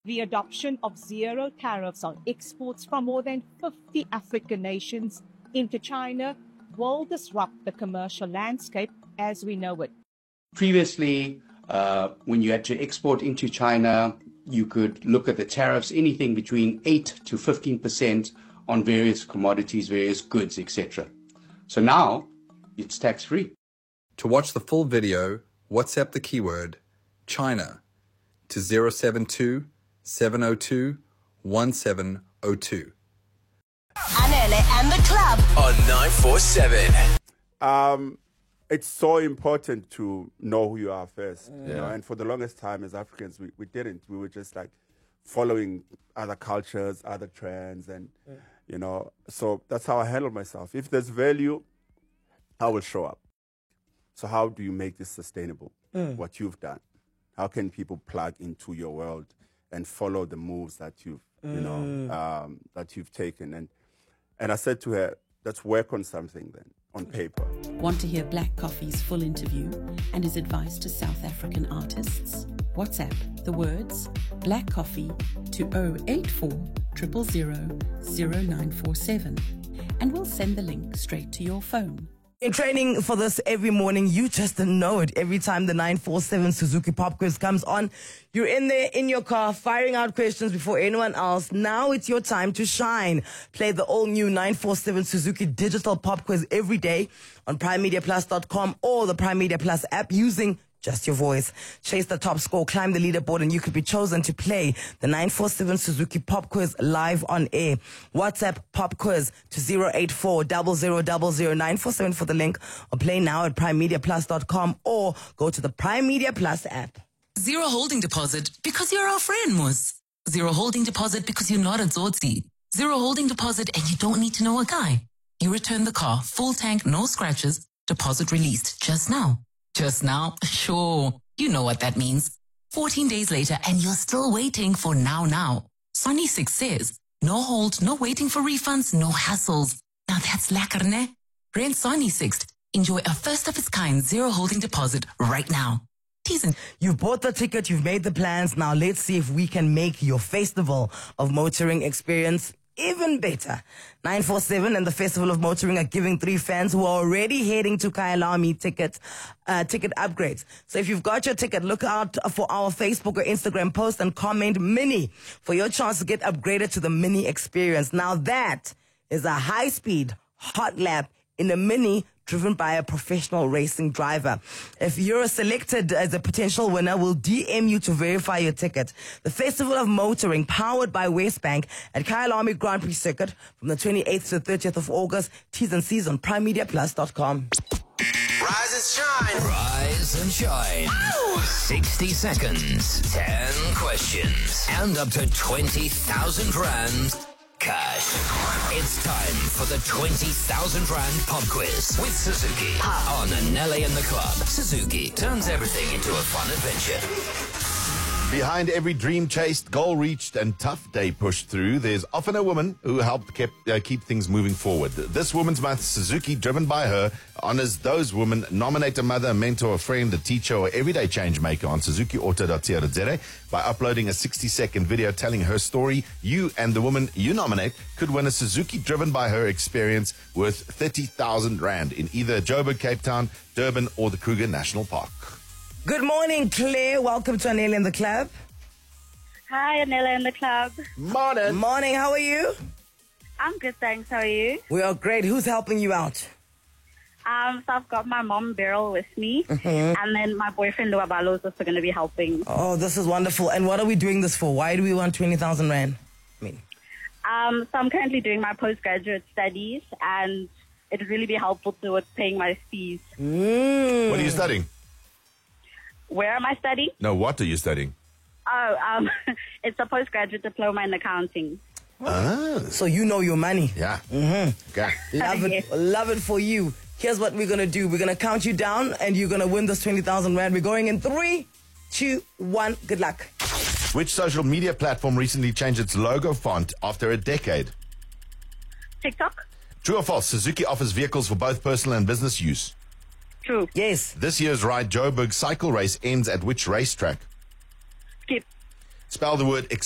the adoption of zero tariffs on exports from more than 50 African nations into China will disrupt the commercial landscape as we know it. Previously, when you had to export into China, you could look at the tariffs, anything between 8 to 15% on various commodities, various goods, etc. So now it's tax-free. To watch the full video, WhatsApp the keyword China to 072 702 1702. Anele and the club On 947. It's so important to know who you are first. You know? And for the longest time as Africans, we didn't. We were just like following other cultures, other trends, and, you know, so that's how I handle myself. If there's value, I will show up. So how do you make this sustainable, what you've done? How can people plug into your world and follow the moves that you've, you know, that you've taken? And I said to her, let's work on something then, on paper. Want to hear Black Coffee's full interview and his advice to South African artists? WhatsApp the words Black Coffee to 084 000 0947 and we'll send the link straight to your phone. in training for this every morning. You just know it. Every time the 947 Suzuki Pop Quiz comes on, you're in there in your car firing out questions before anyone else. Now it's your time to shine. Play the all-new 947 Suzuki Digital Pop Quiz every day on PrimeMediaPlus.com or the Prime Media Plus app using just your voice. Chase the top score, climb the leaderboard, and you could be chosen to play the 947 Suzuki Pop Quiz live on air. WhatsApp Pop Quiz to 084 0000 947 for the link, or play now at PrimeMediaPlus.com or go to the Prime Media Plus app. Zero holding deposit because you're our friend, Mus. Zero holding deposit because you're not a Zotzi. Zero holding deposit and you don't need to know a guy. You return the car, full tank, no scratches, deposit released just now. Just now? Sure. You know what that means. 14 days later and you're still waiting for now. Sunny 6 says, no hold, no waiting for refunds, no hassles. Now that's lekker, ne? Rent Sunny 6. Enjoy a first of its kind zero holding deposit right now. You've bought the ticket, you've made the plans. Now let's see if we can make your Festival of Motoring experience even better. 947 and the Festival of Motoring are giving 3 fans who are already heading to Kyalami ticket upgrades. So if you've got your ticket, look out for our Facebook or Instagram post and comment Mini for your chance to get upgraded to the Mini experience. Now that is a high-speed hot lap in a Mini driven by a professional racing driver. If you're selected as a potential winner, we'll DM you to verify your ticket. The Festival of Motoring, powered by Westbank at Kyalami Grand Prix Circuit from the 28th to the 30th of August. T's and C's on PrimeMediaPlus.com. Rise and shine. Rise and shine. Ow! 60 seconds, 10 questions, and up to 20,000 rand cash. It's time for the 20,000 Rand Pop Quiz with Suzuki on Nelly and the Club. Suzuki turns everything into a fun adventure. Behind every dream chased, goal reached, and tough day pushed through, there's often a woman who helped keep things moving forward. This Women's Month, Suzuki, driven by her, honors those women. Nominate a mother, a mentor, a friend, a teacher, or everyday change maker on suzukiauto.co.za by uploading a 60-second video telling her story. You and the woman you nominate could win a Suzuki driven by her experience worth 30,000 Rand in either Joburg, Cape Town, Durban, or the Kruger National Park. Good morning, Claire. Welcome to Anele in the Club. Hi, Anele in the Club. Morning. Morning. How are you? I'm good, thanks. How are you? We are great. Who's helping you out? So I've got my mom, Beryl, with me. And then my boyfriend, Luabalo, is also going to be helping. Oh, this is wonderful. And what are we doing this for? Why do we want 20,000 Rand? So I'm currently doing my postgraduate studies, and it would really be helpful towards paying my fees. What are you studying? Where am I studying? No, what are you studying? It's a postgraduate diploma in accounting. So you know your money. Yeah. Okay. Love it. Yes. Love it for you. Here's what we're going to do. We're going to count you down, and you're going to win this 20,000 Rand. We're going in 3, 2, 1. Good luck. Which social media platform recently changed its logo font after a decade? TikTok? True or false? Suzuki offers vehicles for both personal and business use. True. Yes. This year's Ride Joburg cycle race ends at which racetrack? Skip. Spell the word